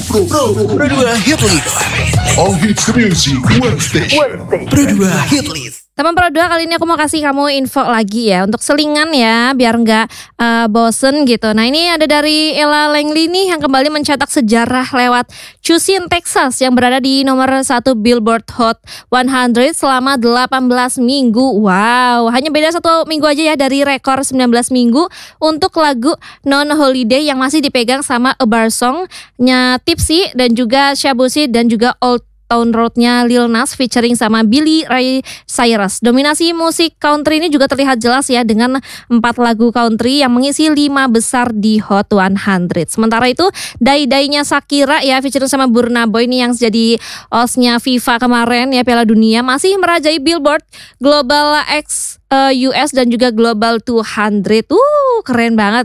Pro 2 Hit List. All Hits Music One Station. Pro 2 Hit List. Teman Pro 2, kali ini aku mau kasih kamu info lagi ya untuk selingan ya biar nggak bosen gitu. Nah ini ada dari Ella Langley nih yang kembali mencetak sejarah lewat Cusin Texas yang berada di nomor 1 Billboard Hot 100 selama 18 minggu. Wow, hanya beda 1 minggu aja ya dari rekor 19 minggu untuk lagu Non Holiday yang masih dipegang sama A Bar Song-nya Tipsy dan juga Shabushi dan juga Old Town Road-nya Lil Nas featuring sama Billy Ray Cyrus. Dominasi musik country ini juga terlihat jelas ya dengan 4 lagu country yang mengisi 5 besar di Hot 100. Sementara itu Dai-Dainya Shakira ya featuring sama Burna Boy ini yang jadi hostnya FIFA kemarin ya Piala Dunia masih merajai Billboard Global X US dan juga Global 200. Keren banget.